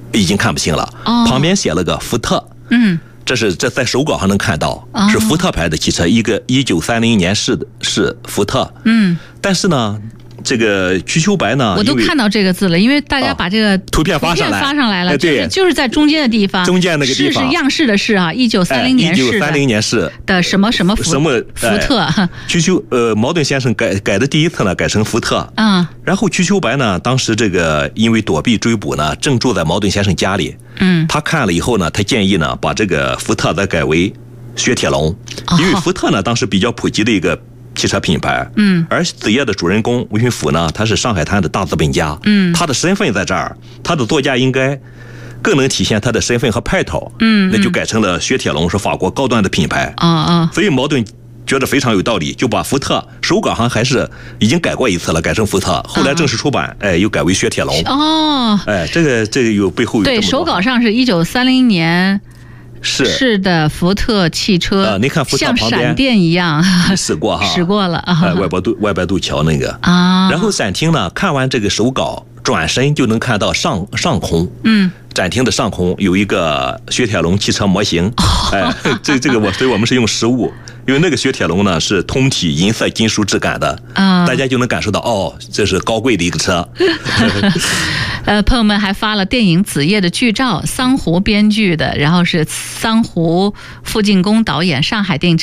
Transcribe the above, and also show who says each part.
Speaker 1: 已经看不清了，旁边写了个福特，这在手稿上能看到，是福特牌的汽车，一个1930年是福特，但是呢。这个瞿秋白呢，
Speaker 2: 我都看到这个字了，因为大家把这个
Speaker 1: 图片发上来了，
Speaker 2: 就是在中间的地方，
Speaker 1: 中间那个地方
Speaker 2: 是样式的是啊，1930年式的什么福特，
Speaker 1: 茅盾先生改的第一次呢，改成福特，然后瞿秋白呢，当时这个因为躲避追捕呢，正住在茅盾先生家里，他看了以后呢，他建议呢，把这个福特再改为雪铁龙，因为福特呢，当时比较普及的一个汽车品牌，而子夜的主人公韦云甫呢，他是上海滩的大资本家，他的身份在这儿，他的座驾应该更能体现他的身份和派头，那就改成了雪铁龙，是法国高端的品牌，所以茅盾觉得非常有道理，就把福特手稿上还是已经改过一次了，改成福特，后来正式出版，又改为雪铁龙，这个有背后有
Speaker 2: 对，手稿上是1930年。是的，福特汽车，
Speaker 1: 您看福特
Speaker 2: 像闪电一样
Speaker 1: 驶过哈，
Speaker 2: 驶过了啊，
Speaker 1: 外白渡桥那个
Speaker 2: 啊。
Speaker 1: 然后展厅呢，看完这个手稿，转身就能看到上空，展厅的上空有一个雪铁龙汽车模型，这个所以我们是用实物，因为那个雪铁龙呢是通体银色金属质感的，大家就能感受到这是高贵的一个车。
Speaker 2: 朋友们还发了电影《子夜》的剧照，桑湖编剧的，然后是桑湖傅进公导演，上海电影